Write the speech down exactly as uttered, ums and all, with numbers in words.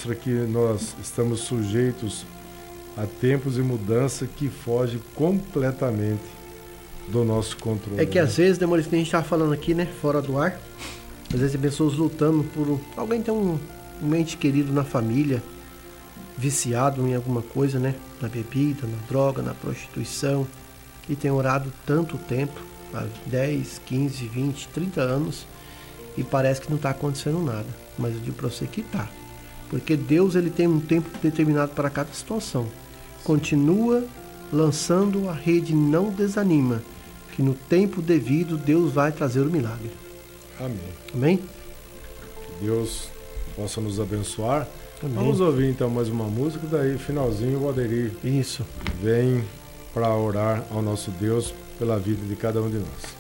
mostra que nós estamos sujeitos a tempos e mudança que fogem completamente do nosso controle. É que, né, às vezes, né, Maurício, que a gente estava falando aqui, né, fora do ar, às vezes tem pessoas lutando por... Um, alguém tem um, um ente querido na família, viciado em alguma coisa, né, na bebida, na droga, na prostituição, e tem orado tanto tempo, há dez, quinze, vinte, trinta anos, e parece que não está acontecendo nada. Mas eu digo para você que está. Porque Deus, ele tem um tempo determinado para cada situação. Continua lançando a rede, não desanima, que no tempo devido Deus vai trazer o milagre. Amém. Amém? Que Deus possa nos abençoar. Amém. Vamos ouvir então mais uma música, daí finalzinho o Aderi Isso. vem para orar ao nosso Deus pela vida de cada um de nós.